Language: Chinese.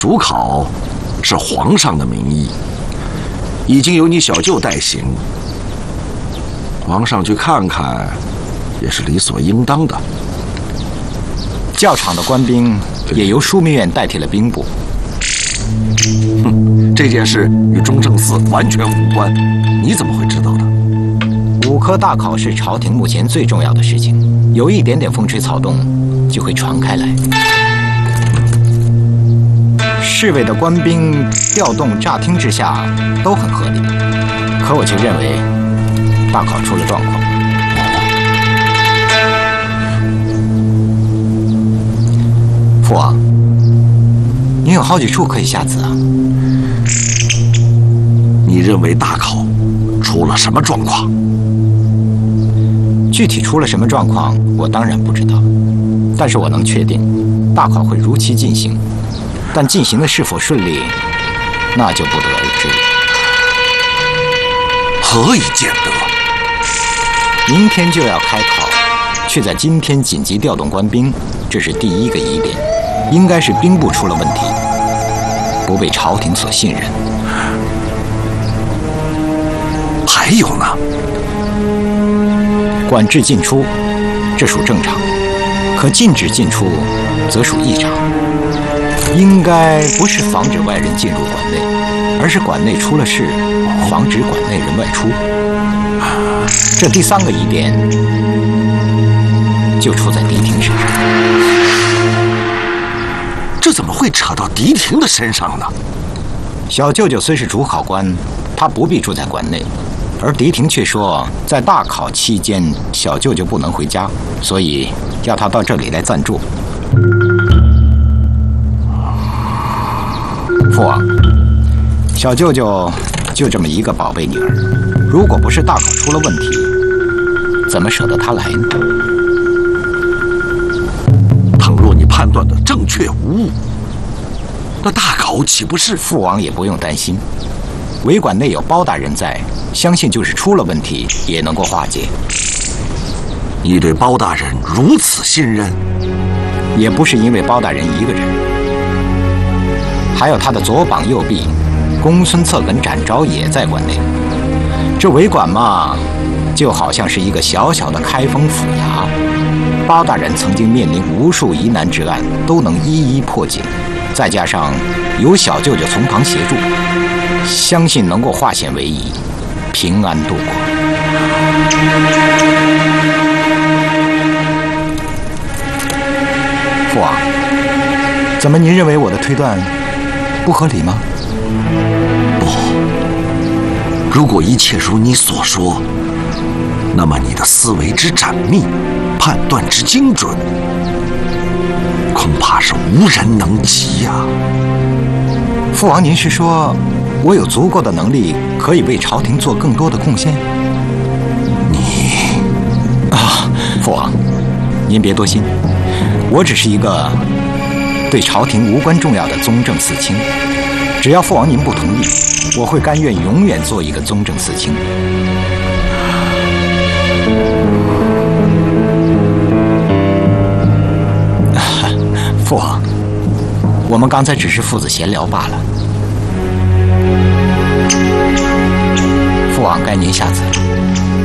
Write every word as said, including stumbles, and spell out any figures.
主考是皇上的名义，已经由你小舅代行。皇上去看看，也是理所应当的。 教场的官兵也由枢密院代替了兵部。 哼，这件事与中正寺完全无关，你怎么会知道的？ 五科大考是朝廷目前最重要的事情，有一点点风吹草动，就会传开来。侍卫的官兵调动，乍听之下都很合理，可我却认为大考出了状况。父王，你有好几处可以下旨啊。 你认为大考出了什么状况？ 具体出了什么状况，我当然不知道，但是我能确定，大考会如期进行。但进行的是否顺利，那就不得而知了。 何以见得？ 明天就要开考，却在今天紧急调动官兵，这是第一个疑点，应该是兵部出了问题，不被朝廷所信任。 还有呢？ 管制进出，这属正常；可禁止进出，则属异常。应该不是防止外人进入馆内，而是馆内出了事，防止馆内人外出。这第三个疑点就出在狄廷身上。 这怎么会扯到狄廷的身上呢？ 小舅舅虽是主考官，他不必住在馆内，而狄廷却说在大考期间小舅舅不能回家，所以要他到这里来暂住。父王，小舅舅就这么一个宝贝女儿，如果不是大考出了问题，怎么舍得她来呢？ 倘若你判断的正确无误，那大考岂不是？ 父王也不用担心，委馆内有包大人在，相信就是出了问题也能够化解。 你对包大人如此信任？ 也不是因为包大人一个人。还有他的左膀右臂，公孙策跟展昭也在馆内。这委馆嘛，就好像是一个小小的开封府衙。包大人曾经面临无数疑难之案，都能一一破解。再加上有小舅舅从旁协助，相信能够化险为夷，平安度过。父王，怎么您认为我的推断不合理吗？ 不，如果一切如你所说，那么你的思维之缜密，判断之精准，恐怕是无人能及呀。 父王，您是说我有足够的能力，可以为朝廷做更多的贡献？ 你啊，父王，您别多心，我只是一个对朝廷无关重要的宗正四卿，只要父王您不同意，我会甘愿永远做一个宗正四卿。父王，我们刚才只是父子闲聊罢了。父王，该您下旨了。